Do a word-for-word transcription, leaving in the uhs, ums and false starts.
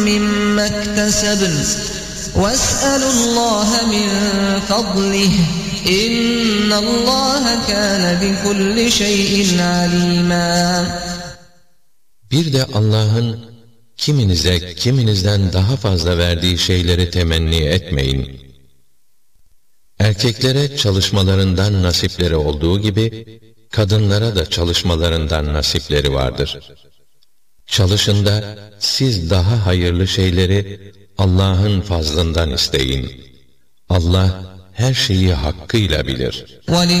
مما اكتسبن واسألوا الله من فضله إن الله كان بكل شيء عليما. Bir de Allah'ın kiminize kiminizden daha fazla verdiği şeyleri temenni etmeyin. Erkeklere çalışmalarından nasipleri olduğu gibi, kadınlara da çalışmalarından nasipleri vardır. Çalışın da siz daha hayırlı şeyleri Allah'ın fazlından isteyin. Allah her şeyi hakkıyla bilir.